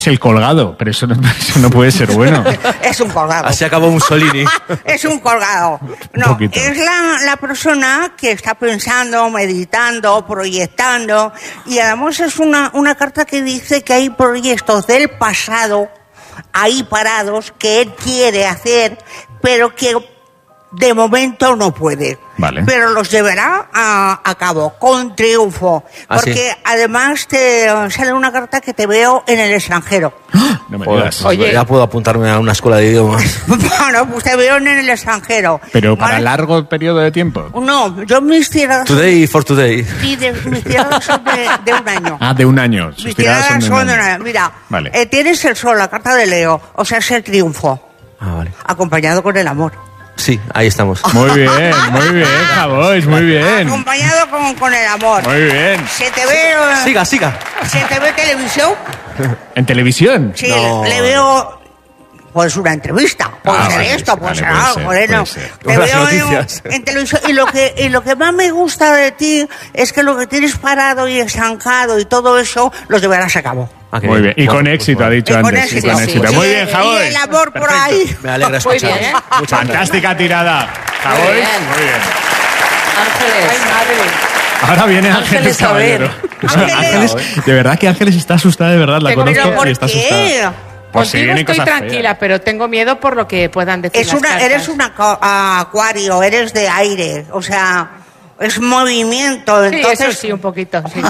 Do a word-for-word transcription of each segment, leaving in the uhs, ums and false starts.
el colgado, pero eso no, eso no puede ser bueno. Es un colgado. Así acabó Mussolini. Es un colgado. No, es la, la persona que está pensando, meditando, proyectando, y además es una, una carta que dice que hay proyectos del pasado ahí parados que él quiere hacer, pero que de momento no puede. Vale. Pero los llevará a, a cabo con triunfo. ¿Ah, porque sí? además te sale una carta que te veo en el extranjero. No me Joder, digas. Oye. ya puedo apuntarme a una escuela de idiomas. Bueno, pues te veo en el extranjero. Pero para ¿vale? largo periodo de tiempo. No, yo mis tiradas... Today for today. Sí, de, mis tiradas son de, de un año. Ah, de un año. Sus Mis tiradas tiradas son de un son de un año. año. Mira, Vale. eh, tienes el sol, la carta de Leo, o sea, es el triunfo, Ah, vale. acompañado con el amor. Sí, ahí estamos. Muy bien, muy bien, Javois, muy bien. Acompañado con, con el amor. Muy bien. ¿Se te ve, eh, Siga, siga. ¿se te ve televisión? ¿En televisión? Sí, No. le veo... Pues una entrevista, puede Ah, ser vale, esto, puede vale, ser puede algo, ser, joder, no. puede ser. Te Las veo noticias. en, en televisión y lo que y lo que más me gusta de ti es que lo que tienes parado y estancado y todo eso lo llevarás a cabo. Ah, qué Muy bien. Y Bueno, con pues éxito, bueno. ha dicho Y con antes. éxito, Y con sí. éxito. Sí. Muy bien, Y Javois. el amor por Perfecto. ahí. Me alegra Muy escuchar. bien. Muchas gracias. Fantástica tirada. Javois, Muy bien. muy bien. Ángeles. Ay, madre. Ahora viene Ángeles, Ángeles, a ver. Caballero. Ángeles. Ángeles, de verdad que Ángeles está asustada, de verdad. La Tengo conozco ¿Pero por y está qué? asustada. Pues si Contigo vienen estoy cosas tranquila, feas. pero tengo miedo por lo que puedan decir Es las una, cartas. eres un acuario, eres de aire, o sea, es movimiento. Sí, Entonces, eso sí, un poquito, sí.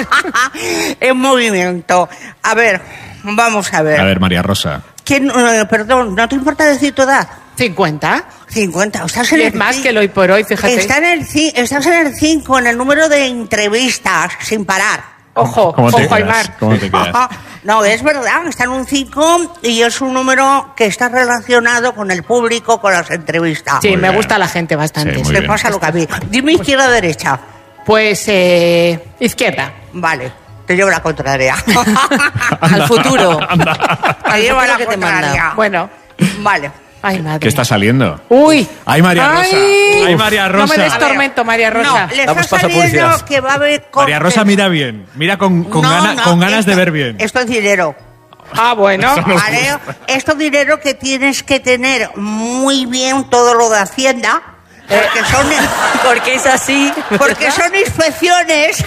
es movimiento. A ver, vamos a ver. A ver, María Rosa. ¿Quién, eh, perdón, ¿no te importa decir tu edad? ¿cincuenta? cincuenta. Estás en Y el es más ci- que el hoy por hoy, fíjate. Está en el, ci- estás en el cinco, en el número de entrevistas, sin parar. Ojo, ¿Cómo te ojo, quedas? Aymar. ¿Cómo te quedas? No, es verdad, está en un cinco y es un número que está relacionado con el público, con las entrevistas. Sí, Muy me bien. gusta la gente bastante. Sí, muy Me bien. pasa lo que a mí. Dime izquierda o derecha. Pues, eh, izquierda. Vale, te llevo la contraria. Al futuro. Te llevo futuro la que te manda. contraria. Bueno. Vale. Ay, madre. ¿Qué está saliendo? Uy. Ay, María Rosa. Ay. Ay, María No Rosa. me des tormento, María Rosa. No, le está Damos paso a saliendo publicidad. que va a haber... María Rosa, mira bien. Mira con, con, No, gana- no, con ganas esto- de ver bien. Esto es dinero. Ah, bueno. ¿Vale? Esto es dinero que tienes que tener muy bien todo lo de Hacienda, porque son, Porque es así. porque son inspecciones.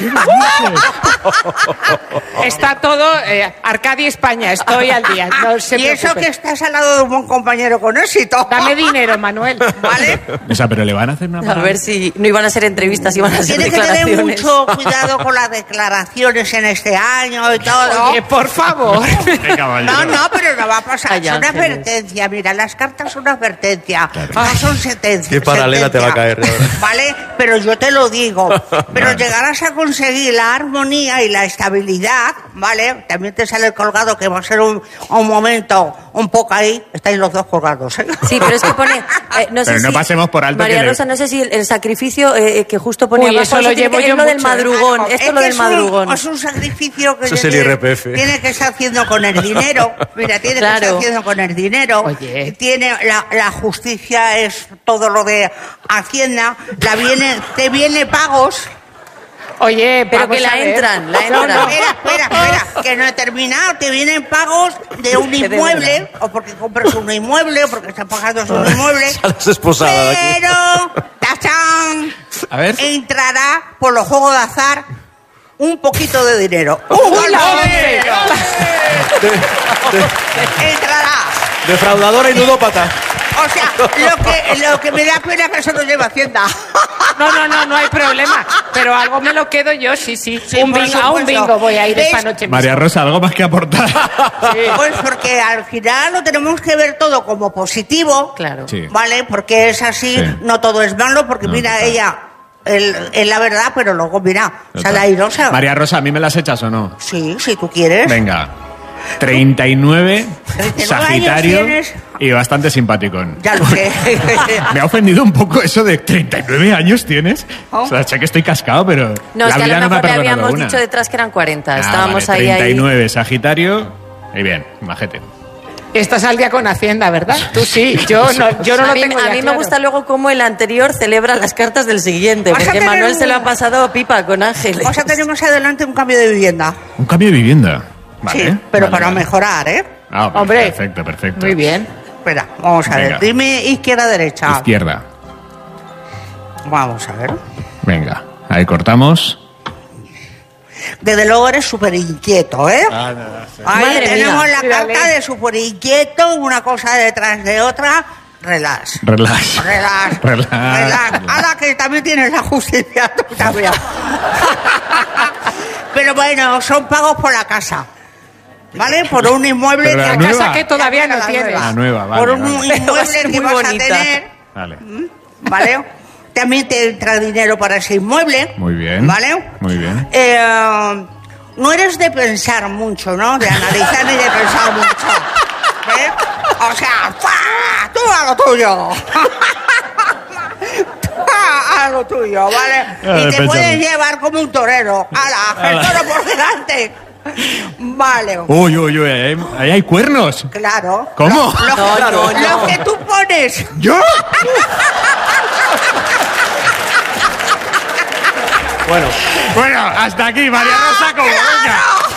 Está todo, eh, Arcadia España, estoy al día. No se Y eso preocupe. que estás al lado de un buen compañero con éxito. Dame dinero, Manuel. ¿Vale? O sea, pero le van a hacer una A parada. ver si no iban a ser entrevistas, iban a ser Tienes que tener declaraciones. mucho cuidado con las declaraciones en este año y todo. Oye, por favor. Qué caballero. No, no, pero no va a pasar. Ay, es una Ángeles. advertencia. Mira, las cartas son una advertencia. No son sentencias. Qué paralela te va a caer, de verdad. ¿Vale? Pero yo te lo digo. Pero Vale. llegarás a conseguir la armonía y la estabilidad, ¿vale? También te sale el colgado que va a ser un, un momento un poco ahí. Estáis los dos colgados, ¿eh? Sí, pero es que pone... eh, no sé Pero no si- pasemos por alto María que le- Rosa, no sé si el, el sacrificio eh, que justo ponía Uy, abajo, eso lo tiene llevo que- yo es lo del mucho, ¿eh? madrugón, esto Es es lo que del es un- madrugón. Es un sacrificio que Eso es el tiene- I R P F. Tiene que estar haciendo con el dinero. Mira, tiene que Claro. estar haciendo con el dinero. Oye. Tiene la, la justicia es todo lo de Hacienda. La viene, te viene pagos. Oye, Pero vamos que la a ver. entran, la No, entran. no. Espera, espera, espera, que no he terminado. Te vienen pagos de un Que de inmueble, verdad. o porque compras un inmueble, o porque estás pagando un inmueble. Ya las esposada de aquí. Pero, ¡tachán! A ver. Entrará por los juegos de azar un poquito de dinero. ¡Un ¡Hola, golpe! hombre! Entrará. Defraudadora y ludópata. O sea, lo que, lo que me da pena es que eso lo lleva Hacienda. No, no, no, no hay problema. Pero algo me lo quedo yo, sí, sí. un por bingo, a un supuesto. bingo voy a ir ¿Ves? esta noche. María Rosa, ¿algo más que aportar? Pues porque al final lo tenemos que ver todo como positivo. Claro. Sí. ¿Vale? Porque es así, Sí. no todo es malo, porque No, mira, total. ella el- es la verdad, pero luego mira, sale airosa. María Rosa, ¿a mí me las echas o no? Sí, si tú quieres. Venga. treinta y nueve, treinta y nueve Sagitario años tienes. y bastante simpaticón. Ya lo sé. Me ha ofendido un poco eso de treinta y nueve años tienes. Oh. O sea, sé que estoy cascado, pero No, la es que a vida lo no me ha mejor le perdonado habíamos una. dicho detrás que eran cuarenta. Ah, Estábamos vale, ahí, ahí. treinta y nueve, Sagitario. Y bien, majete. Estás al día con Hacienda, ¿verdad? Tú sí, yo no, yo no a lo mí, tengo a ya mí me claro. gusta luego cómo el anterior celebra las cartas del siguiente, Vas a porque tener Manuel un- se lo ha pasado pipa con Ángeles. O sea, tenemos adelante un cambio de vivienda. Un cambio de vivienda. Vale, Sí, pero vale, para vale. mejorar, ¿eh? Ah, Hombre. perfecto, perfecto. Muy bien. Espera, vamos a Venga. ver. Dime izquierda, derecha. Izquierda. Vamos a ver. Venga, ahí cortamos. Desde luego eres súper inquieto, ¿eh? Ah, no, no sé. Ahí Madre tenemos mía. la Mírale. carta de súper inquieto, una cosa detrás de otra. Relax. Relax. Relax. Relax. Relax. Ahora que también tienes la justicia tú también. Pero bueno, son pagos por la casa. ¿Vale? Por un inmueble Pero la que... nueva. Casa que todavía no La tienes. nueva. La nueva, vale, Por un vale. Va a inmueble ser que muy vas bonita. a tener. Vale. ¿Vale? También te entra dinero para ese inmueble. Muy bien. ¿Vale? Muy bien. Eh, no eres de pensar mucho, ¿no? De analizar ni de pensar mucho. ¿Ves? O sea, ¡fua! Tú a lo tuyo. ¡Fua! A lo tuyo, ¿vale? Ah, Y te pensando. puedes llevar como un torero. ¡Hala! El toro por delante. Vale. Uy, uy, uy, ahí, ahí hay cuernos. Claro. ¿Cómo? Lo, lo- No, no, lo no. que tú pones. ¿Yo? Bueno, Bueno, hasta aquí, María Rosa, como venga.